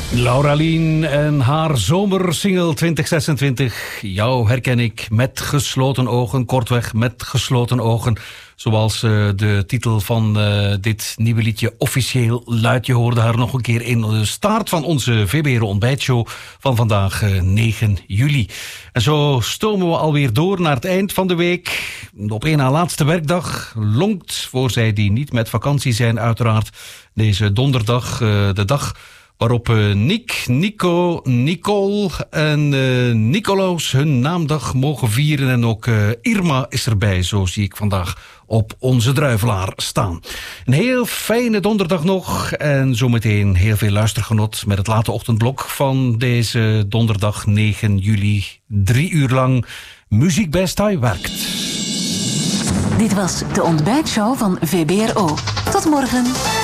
Laura Lien en haar zomersingle 2026. Jou herken ik met gesloten ogen, kortweg met gesloten ogen. Zoals de titel van dit nieuwe liedje officieel luidt. Je hoorde haar nog een keer in de start van onze VBR ontbijtshow van vandaag 9 juli. En zo stomen we alweer door naar het eind van de week. Op één na laatste werkdag lonkt, voor zij die niet met vakantie zijn uiteraard, deze donderdag, de dag waarop Nick, Nico, Nicole en Nicolaus hun naamdag mogen vieren. En ook Irma is erbij, zo zie ik vandaag op onze druivelaar staan. Een heel fijne donderdag nog. En zometeen heel veel luistergenot met het late ochtendblok van deze donderdag 9 juli. 3 uur lang muziek bij Stay werkt. Dit was de ontbijtshow van VBRO. Tot morgen.